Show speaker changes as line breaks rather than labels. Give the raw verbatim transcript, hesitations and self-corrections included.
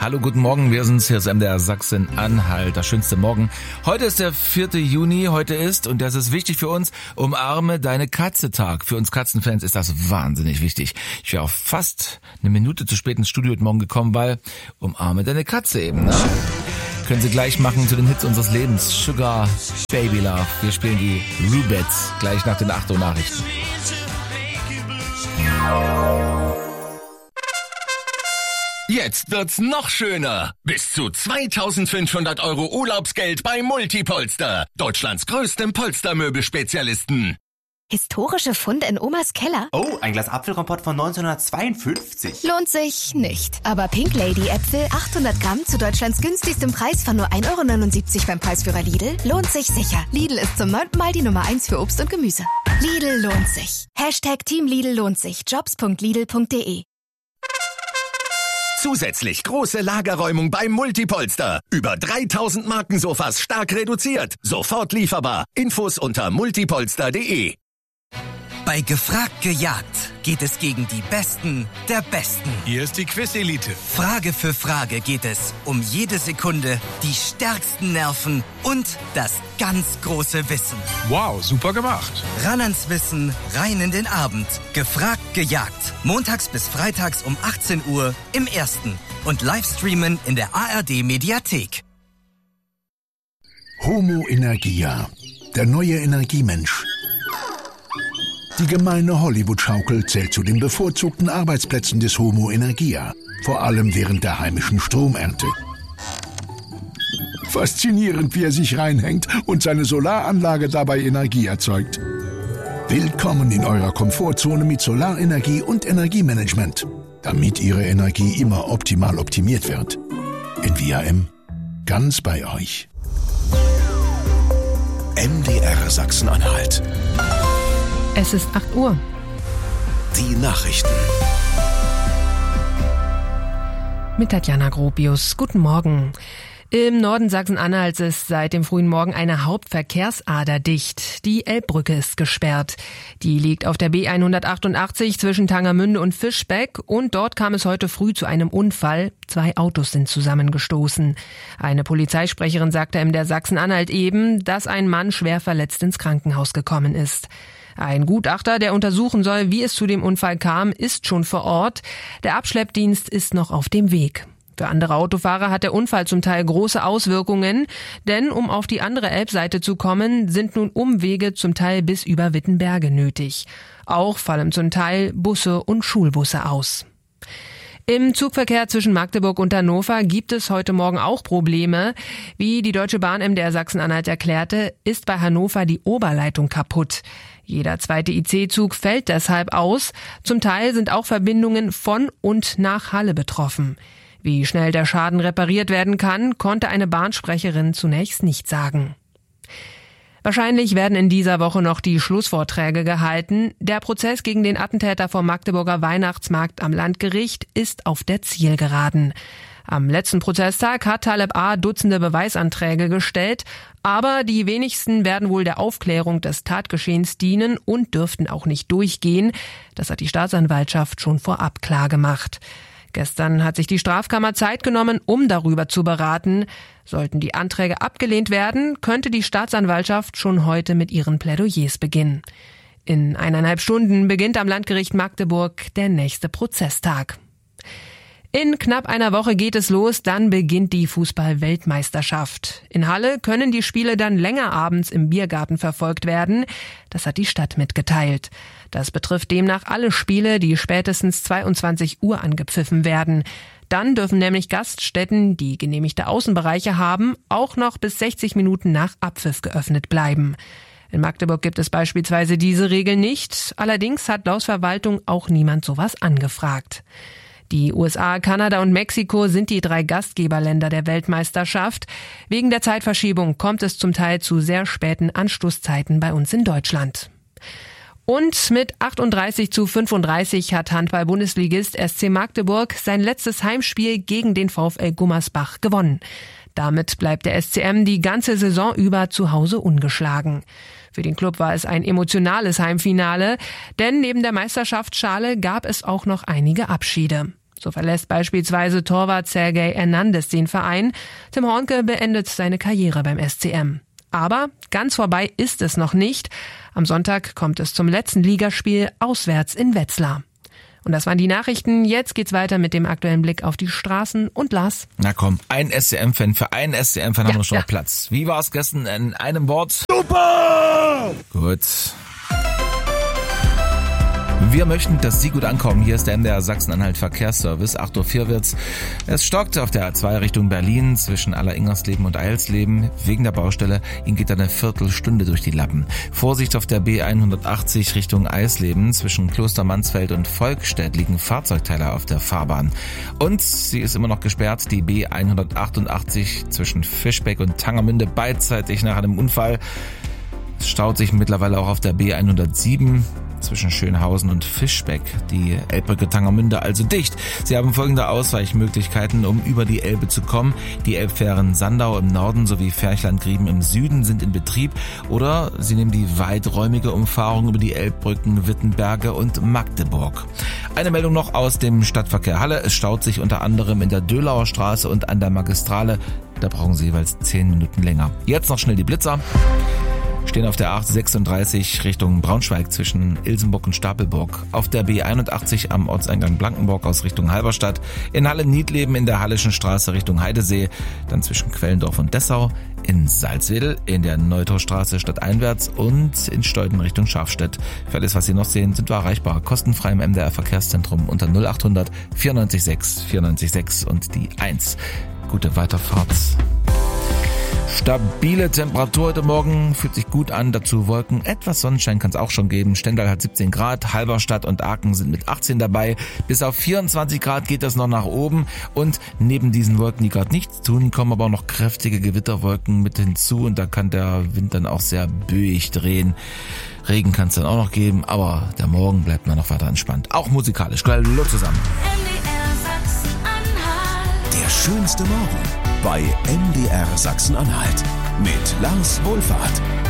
Hallo, guten Morgen, wir sind's, hier ist M D R Sachsen-Anhalt, das schönste Morgen. Heute ist der vierte Juni, heute ist, und das ist wichtig für uns, Umarme deine Katze-Tag. Für uns Katzenfans ist das wahnsinnig wichtig. Ich wäre auch fast eine Minute zu spät ins Studio heute Morgen gekommen, weil Umarme deine Katze eben, ne? Können Sie gleich machen zu den Hits unseres Lebens. Sugar, Baby Love. Wir spielen die Rubettes gleich nach den acht Uhr Nachrichten.
Jetzt wird's noch schöner. Bis zu zweitausendfünfhundert Euro Urlaubsgeld bei Multipolster. Deutschlands größtem Polstermöbelspezialisten.
Historische Funde in Omas Keller?
Oh, ein Glas Apfelkompott von neunzehnhundertzweiundfünfzig.
Lohnt sich nicht. Aber Pink Lady Äpfel achthundert Gramm zu Deutschlands günstigstem Preis von nur ein Euro neunundsiebzig beim Preisführer Lidl lohnt sich sicher. Lidl ist zum neunten Mal die Nummer eins für Obst und Gemüse. Lidl lohnt sich. Hashtag Team Lidl lohnt sich. jobs punkt lidl punkt de.
Zusätzlich große Lagerräumung beim Multipolster. Über dreitausend Markensofas stark reduziert. Sofort lieferbar. Infos unter multipolster punkt de.
Bei Gefragt gejagt geht es gegen die Besten der Besten.
Hier ist die Quiz-Elite.
Frage für Frage geht es um jede Sekunde, die stärksten Nerven und das ganz große Wissen.
Wow, super gemacht.
Ran ans Wissen, rein in den Abend. Gefragt gejagt. Montags bis freitags um achtzehn Uhr im Ersten. Und Livestreamen in der A R D-Mediathek.
Homo Energia, der neue Energiemensch. Die gemeine Hollywood-Schaukel zählt zu den bevorzugten Arbeitsplätzen des Homo Energia, vor allem während der heimischen Stromernte. Faszinierend, wie er sich reinhängt und seine Solaranlage dabei Energie erzeugt. Willkommen in eurer Komfortzone mit Solarenergie und Energiemanagement, damit Ihre Energie immer optimal optimiert wird. In V A M, ganz bei euch.
M D R Sachsen-Anhalt.
Es ist acht Uhr.
Die Nachrichten.
Mit Tatjana Gropius. Guten Morgen. Im Norden Sachsen-Anhalts ist seit dem frühen Morgen eine Hauptverkehrsader dicht. Die Elbbrücke ist gesperrt. Die liegt auf der B hundertachtundachtzig zwischen Tangermünde und Fischbeck und dort kam es heute früh zu einem Unfall. Zwei Autos sind zusammengestoßen. Eine Polizeisprecherin sagte M D R Sachsen-Anhalt eben, dass ein Mann schwer verletzt ins Krankenhaus gekommen ist. Ein Gutachter, der untersuchen soll, wie es zu dem Unfall kam, ist schon vor Ort. Der Abschleppdienst ist noch auf dem Weg. Für andere Autofahrer hat der Unfall zum Teil große Auswirkungen, denn um auf die andere Elbseite zu kommen, sind nun Umwege zum Teil bis über Wittenberge nötig. Auch fallen zum Teil Busse und Schulbusse aus. Im Zugverkehr zwischen Magdeburg und Hannover gibt es heute Morgen auch Probleme. Wie die Deutsche Bahn M D R Sachsen-Anhalt erklärte, ist bei Hannover die Oberleitung kaputt. Jeder zweite I C-Zug fällt deshalb aus. Zum Teil sind auch Verbindungen von und nach Halle betroffen. Wie schnell der Schaden repariert werden kann, konnte eine Bahnsprecherin zunächst nicht sagen. Wahrscheinlich werden in dieser Woche noch die Schlussvorträge gehalten. Der Prozess gegen den Attentäter vom Magdeburger Weihnachtsmarkt am Landgericht ist auf der Zielgeraden. Am letzten Prozesstag hat Taleb A. Dutzende Beweisanträge gestellt, aber die wenigsten werden wohl der Aufklärung des Tatgeschehens dienen und dürften auch nicht durchgehen. Das hat die Staatsanwaltschaft schon vorab klargemacht. Gestern hat sich die Strafkammer Zeit genommen, um darüber zu beraten. Sollten die Anträge abgelehnt werden, könnte die Staatsanwaltschaft schon heute mit ihren Plädoyers beginnen. In eineinhalb Stunden beginnt am Landgericht Magdeburg der nächste Prozesstag. In knapp einer Woche geht es los, dann beginnt die Fußball-Weltmeisterschaft. In Halle können die Spiele dann länger abends im Biergarten verfolgt werden. Das hat die Stadt mitgeteilt. Das betrifft demnach alle Spiele, die spätestens zweiundzwanzig Uhr angepfiffen werden. Dann dürfen nämlich Gaststätten, die genehmigte Außenbereiche haben, auch noch bis sechzig Minuten nach Abpfiff geöffnet bleiben. In Magdeburg gibt es beispielsweise diese Regel nicht. Allerdings hat laut Verwaltung auch niemand sowas angefragt. Die U S A, Kanada und Mexiko sind die drei Gastgeberländer der Weltmeisterschaft. Wegen der Zeitverschiebung kommt es zum Teil zu sehr späten Anstoßzeiten bei uns in Deutschland. Und mit achtunddreißig zu fünfunddreißig hat Handball-Bundesligist S C Magdeburg sein letztes Heimspiel gegen den VfL Gummersbach gewonnen. Damit bleibt der S C M die ganze Saison über zu Hause ungeschlagen. Für den Klub war es ein emotionales Heimfinale, denn neben der Meisterschaftsschale gab es auch noch einige Abschiede. So verlässt beispielsweise Torwart Sergej Hernandez den Verein. Tim Hornke beendet seine Karriere beim S C M. Aber ganz vorbei ist es noch nicht. Am Sonntag kommt es zum letzten Ligaspiel auswärts in Wetzlar. Und das waren die Nachrichten. Jetzt geht's weiter mit dem aktuellen Blick auf die Straßen. Und Lars?
Na komm, ein S C M-Fan. Für einen S C M-Fan
ja,
haben wir schon
ja.
noch Platz. Wie war es gestern in einem Wort?
Super!
Gut. Wir möchten, dass Sie gut ankommen. Hier ist der M D R Sachsen-Anhalt Verkehrsservice. acht Uhr vier wird's. Es stockt auf der A zwei Richtung Berlin zwischen Alleringers-Leben und Eilsleben. Wegen der Baustelle. Ihnen geht eine Viertelstunde durch die Lappen. Vorsicht auf der B hundertachtzig Richtung Eisleben. Zwischen Klostermansfeld und Volkstedt liegen Fahrzeugteile auf der Fahrbahn. Und sie ist immer noch gesperrt. Die B hundertachtundachtzig zwischen Fischbeck und Tangermünde beidseitig nach einem Unfall. Es staut sich mittlerweile auch auf der B hundertsieben. Zwischen Schönhausen und Fischbeck, die Elbbrücke Tangermünde also dicht. Sie haben folgende Ausweichmöglichkeiten, um über die Elbe zu kommen. Die Elbfähren Sandau im Norden sowie Ferchland-Grieben im Süden sind in Betrieb. Oder Sie nehmen die weiträumige Umfahrung über die Elbbrücken Wittenberge und Magdeburg. Eine Meldung noch aus dem Stadtverkehr Halle. Es staut sich unter anderem in der Dölauer Straße und an der Magistrale. Da brauchen Sie jeweils zehn Minuten länger. Jetzt noch schnell die Blitzer. Stehen auf der A sechsunddreißig Richtung Braunschweig zwischen Ilsenburg und Stapelburg. Auf der B einundachtzig am Ortseingang Blankenburg aus Richtung Halberstadt. In Halle-Niedleben in der Hallischen Straße Richtung Heidesee. Dann zwischen Quellendorf und Dessau. In Salzwedel in der Neutorstraße stadteinwärts und in Steuden Richtung Schafstedt. Für alles, was Sie noch sehen, sind wir erreichbar. Kostenfrei im M D R Verkehrszentrum unter null acht hundert vierundneunzig sechs vierundneunzig sechs und die eins. Gute Weiterfahrt. Stabile Temperatur heute Morgen, fühlt sich gut an, dazu Wolken, etwas Sonnenschein kann es auch schon geben. Stendal hat siebzehn Grad, Halberstadt und Aachen sind mit achtzehn dabei. Bis auf vierundzwanzig Grad geht das noch nach oben und neben diesen Wolken, die gerade nichts tun, kommen aber auch noch kräftige Gewitterwolken mit hinzu und da kann der Wind dann auch sehr böig drehen. Regen kann es dann auch noch geben, aber der Morgen bleibt mal noch weiter entspannt. Auch musikalisch. Hallo zusammen.
Der schönste Morgen bei M D R Sachsen-Anhalt mit Lars Wohlfahrt.